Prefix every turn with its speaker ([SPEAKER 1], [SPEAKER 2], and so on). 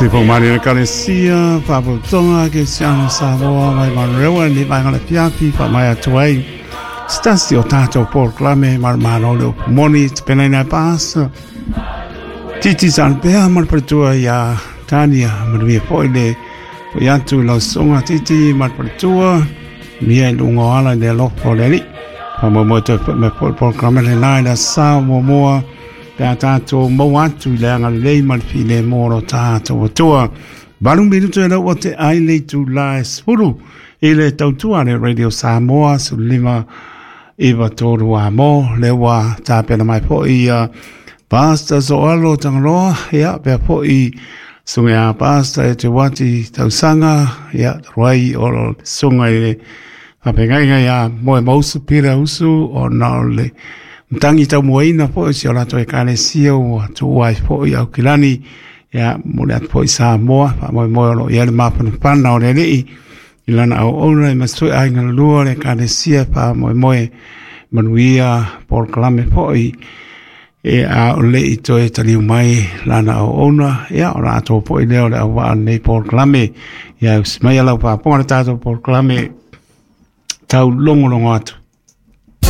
[SPEAKER 1] Tipo Maria Calesia, Pablo Tonga, che siamo Samoa, mai Manuela, li vai alla piapi, fa mai a tuai. Stasi o tato proclame, marmano lo moni, spenena passa. Titi Zalbea, marpatua, ya Tania, marvia foile, poiantu la songa titi, marpatua, mia lungo ala de lo poleli. Famo moto me proclame le naida sa moa. Pea tātou mau atu le anga lei malfile moro tātou atua. Balung minuto e lau o te aile tu la espuru. I le tautua le Radio Samoa su lima iwa toru a mo. Le wa tāpena mai po i pasta so alo tangaloa. Ia pea po i sunga a pasta e te wati tausanga. Ia ruai o sunga i apengainga ia moe mausu pira usu o nao le Tangi tau moina po si ola to e kale sio o tu wai po i au kilani ya mole at po i Samoa pa mo lo ia le mapa no pana o le i ilana au ona i mastu ai ngana lua le kale sia pa mo manuia por klame po i e a le i to e tali mai lana au ona ya ora to po i leo le au wa nei por klame ya smai ala pa po na tato por klame tau longo atu